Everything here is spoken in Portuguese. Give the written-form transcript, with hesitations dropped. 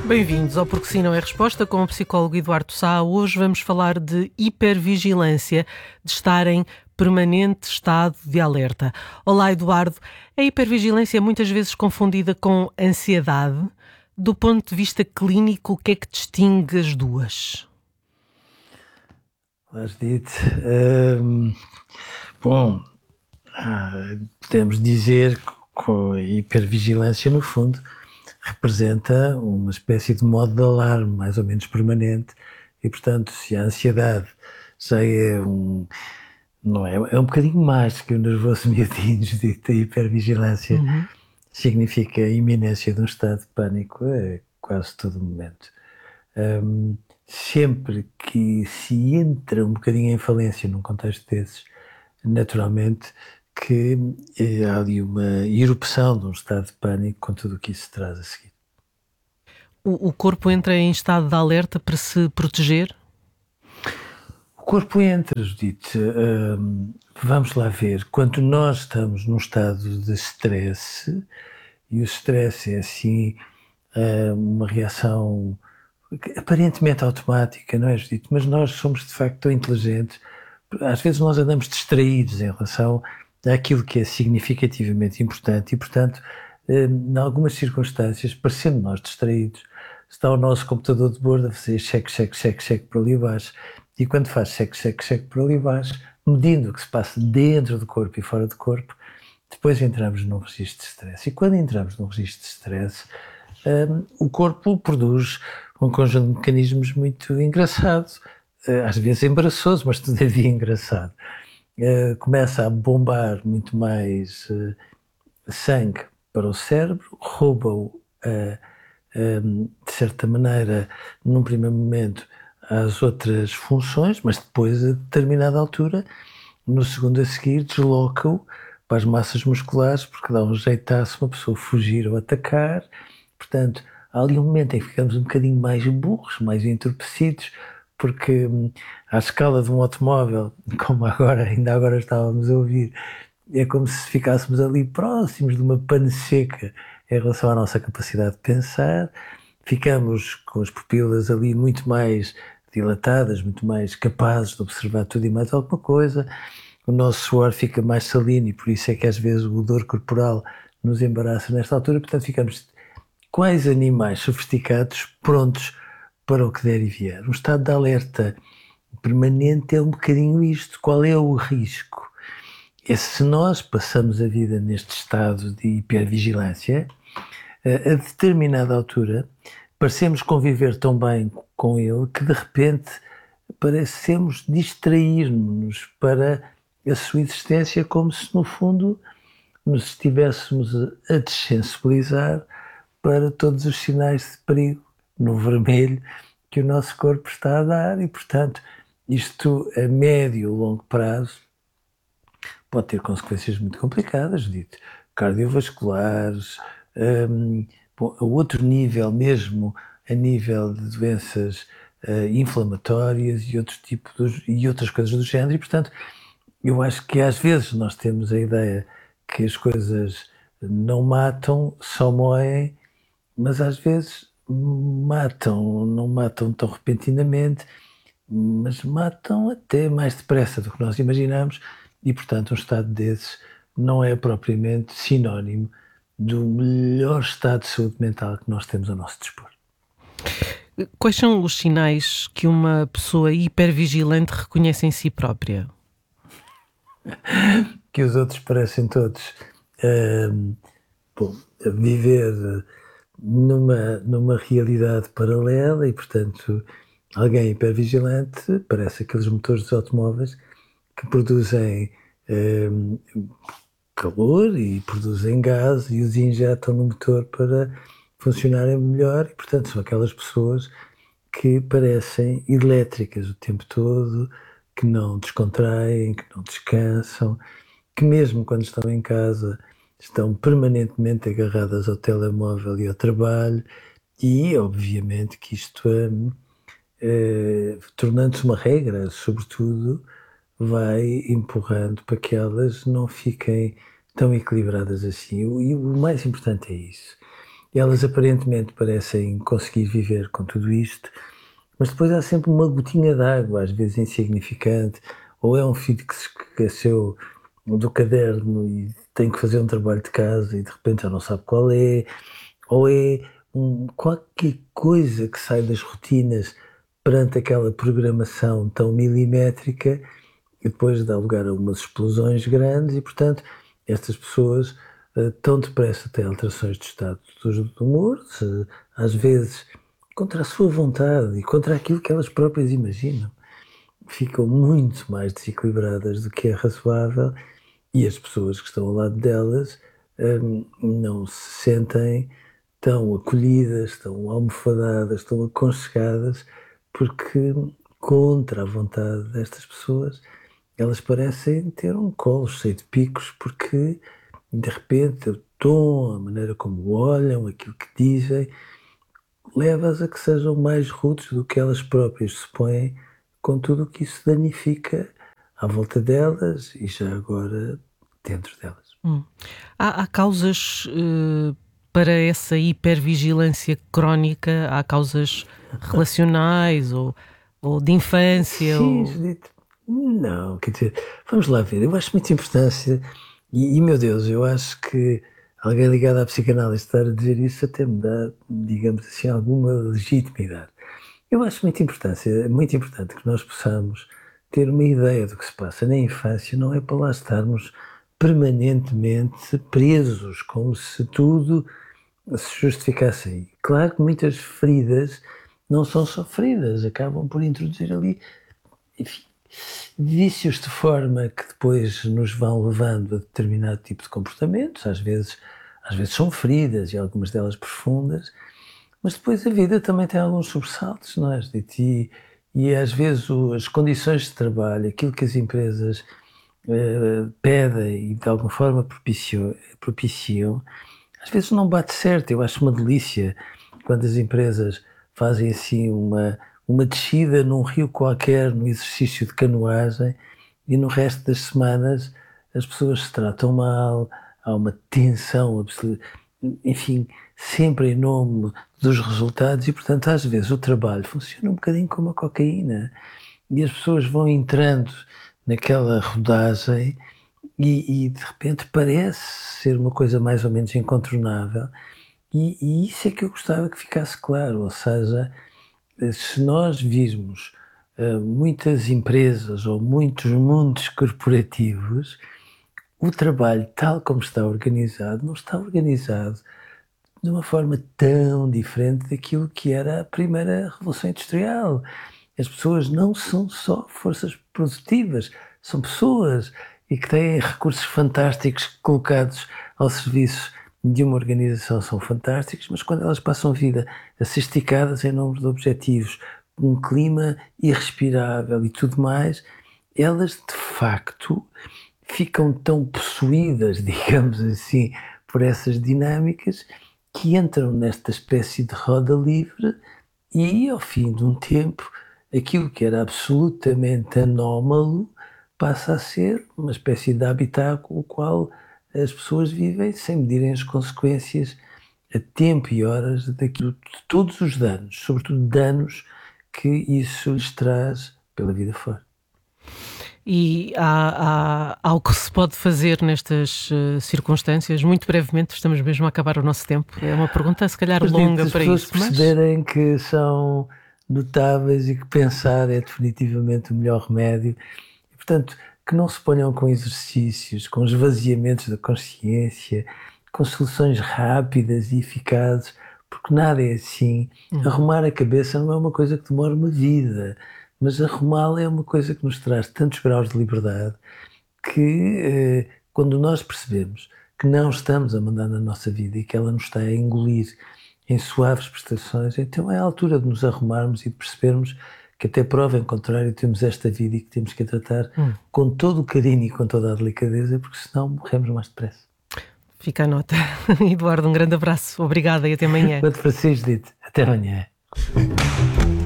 Bem-vindos ao Porque Sim Não É Resposta com o psicólogo Eduardo Sá. Hoje vamos falar de hipervigilância, de estar em permanente estado de alerta. Olá, Eduardo. A hipervigilância é muitas vezes confundida com ansiedade. Do ponto de vista clínico, o que é que distingue as duas? Olá, Judite. Bom, podemos dizer que a hipervigilância, no fundo, representa uma espécie de modo de alarme, mais ou menos permanente, e, portanto, se a ansiedade já é não é, é um bocadinho mais que o nervoso miudinho, Judite. A hipervigilância significa a iminência de um estado de pânico a quase todo momento. Sempre que se entra um bocadinho em falência num contexto desses, naturalmente que há ali uma erupção de um estado de pânico com tudo o que isso traz a seguir. O corpo entra em estado de alerta para se proteger? O corpo entra, Judite. Vamos lá ver. Quando nós estamos num estado de stress, e o stress é assim uma reação aparentemente automática, não é, Judite? Mas nós somos de facto tão inteligentes. Às vezes nós andamos distraídos em relação àquilo que é significativamente importante e, portanto, em algumas circunstâncias, parecendo nós distraídos, está o nosso computador de bordo a fazer cheque, cheque, cheque, cheque por ali abaixo. E quando faz cheque, cheque, cheque por ali abaixo, medindo o que se passa dentro do corpo e fora do corpo, depois entramos num registro de stress. E quando entramos num registro de stress, o corpo produz um conjunto de mecanismos muito engraçado, às vezes embaraçoso, mas todavia engraçado. Começa a bombar muito mais sangue para o cérebro, rouba-o, de certa maneira, num primeiro momento, às outras funções, mas depois, a determinada altura, no segundo a seguir, desloca-o para as massas musculares, porque dá um jeitaço uma pessoa fugir ou atacar. Portanto, há ali um momento em que ficamos um bocadinho mais burros, mais entorpecidos, porque à escala de um automóvel, como ainda agora estávamos a ouvir, é como se ficássemos ali próximos de uma pane seca em relação à nossa capacidade de pensar, ficamos com as pupilas ali muito mais dilatadas, muito mais capazes de observar tudo e mais alguma coisa, o nosso suor fica mais salino e por isso é que às vezes o odor corporal nos embaraça nesta altura, portanto ficamos quais animais sofisticados prontos para o que der e vier. Um estado de alerta permanente é um bocadinho isto. Qual é o risco? É se nós passamos a vida neste estado de hipervigilância, a determinada altura parecemos conviver tão bem com ele que de repente parecemos distrair-nos para a sua existência como se no fundo nos estivéssemos a desensibilizar para todos os sinais de perigo no vermelho que o nosso corpo está a dar e, portanto, isto a médio e longo prazo pode ter consequências muito complicadas, dito, cardiovasculares, a outro nível mesmo, a nível de doenças inflamatórias e e outras coisas do género e, portanto, eu acho que às vezes nós temos a ideia que as coisas não matam, só moem, mas às vezes matam, não matam tão repentinamente, mas matam até mais depressa do que nós imaginamos e, portanto, um estado desses não é propriamente sinónimo do melhor estado de saúde mental que nós temos a nosso dispor. Quais são os sinais que uma pessoa hipervigilante reconhece em si própria? Que os outros parecem todos bom, viver numa realidade paralela e, portanto, alguém hipervigilante parece aqueles motores dos automóveis que produzem calor e produzem gás e os injetam no motor para funcionarem melhor e, portanto, são aquelas pessoas que parecem elétricas o tempo todo, que não descontraem, que não descansam, que mesmo quando estão em casa estão permanentemente agarradas ao telemóvel e ao trabalho e, obviamente, que isto tornando-se uma regra, sobretudo, vai empurrando para que elas não fiquem tão equilibradas assim. E o mais importante é isso. elas aparentemente parecem conseguir viver com tudo isto, mas depois há sempre uma gotinha de água, às vezes insignificante, ou é um filho que se esqueceu do caderno e tem que fazer um trabalho de casa e de repente já não sabe qual é, ou é qualquer coisa que sai das rotinas perante aquela programação tão milimétrica e depois dá lugar a umas explosões grandes e, portanto, estas pessoas tão depressa têm alterações de estado do humor, às vezes contra a sua vontade e contra aquilo que elas próprias imaginam. Ficam muito mais desequilibradas do que é razoável e as pessoas que estão ao lado delas não se sentem tão acolhidas, tão almofadadas, tão aconchegadas, porque contra a vontade destas pessoas elas parecem ter um colo cheio de picos, porque de repente o tom, a maneira como olham, aquilo que dizem, leva-as a que sejam mais rudes do que elas próprias supõem, com tudo o que isso danifica à volta delas e já agora dentro delas. Há causas para essa hipervigilância crónica? Há causas relacionais ou de infância? Sim, Judite. Não, quer dizer, vamos lá ver. Eu acho muita importância e meu Deus, eu acho que alguém ligado à psicanálise estar a dizer isso até me dá, digamos assim, alguma legitimidade. Eu acho muita importância, é muito importante que nós possamos ter uma ideia do que se passa na infância, não é para lá estarmos permanentemente presos, como se tudo se justificasse aí. Claro que muitas feridas não são só feridas, acabam por introduzir ali, enfim, vícios de forma que depois nos vão levando a determinado tipo de comportamentos, às vezes são feridas e algumas delas profundas, mas depois a vida também tem alguns sobressaltos, não é, Judite? E às vezes as condições de trabalho, aquilo que as empresas pedem e de alguma forma propiciam, às vezes não bate certo. Eu acho uma delícia quando as empresas fazem assim uma descida num rio qualquer, no exercício de canoagem, e no resto das semanas as pessoas se tratam mal, há uma tensão absoluta, enfim, sempre em nome dos resultados e, portanto, às vezes o trabalho funciona um bocadinho como a cocaína e as pessoas vão entrando naquela rodagem e de repente parece ser uma coisa mais ou menos incontornável e isso é que eu gostava que ficasse claro, ou seja, se nós virmos muitas empresas ou muitos mundos corporativos, o trabalho tal como está organizado não está organizado de uma forma tão diferente daquilo que era a primeira Revolução Industrial. As pessoas não são só forças produtivas, são pessoas e que têm recursos fantásticos colocados ao serviço de uma organização, são fantásticos, mas quando elas passam a vida a ser esticadas em nome de objetivos, um clima irrespirável e tudo mais, elas de facto ficam tão possuídas, digamos assim, por essas dinâmicas que entram nesta espécie de roda livre e, ao fim de um tempo, aquilo que era absolutamente anómalo passa a ser uma espécie de habitat com o qual as pessoas vivem sem medirem as consequências a tempo e horas daquilo, de todos os danos, sobretudo danos que isso lhes traz pela vida fora. E há algo que se pode fazer nestas circunstâncias? Muito brevemente, estamos mesmo a acabar o nosso tempo. É uma pergunta, se calhar, longa para isso. As pessoas perceberem que são notáveis e que pensar é definitivamente o melhor remédio. E, portanto, que não se ponham com exercícios, com esvaziamentos da consciência, com soluções rápidas e eficazes, porque nada é assim. Arrumar a cabeça não é uma coisa que demora uma vida, mas arrumá-la é uma coisa que nos traz tantos graus de liberdade que quando nós percebemos que não estamos a mandar na nossa vida e que ela nos está a engolir em suaves prestações, então é a altura de nos arrumarmos e de percebermos que até prova em contrário temos esta vida e que temos que a tratar com todo o carinho e com toda a delicadeza, porque senão morremos mais depressa. Fica a nota. Eduardo, um grande abraço. Obrigada e até amanhã. Quanto para si, Judite. Até amanhã.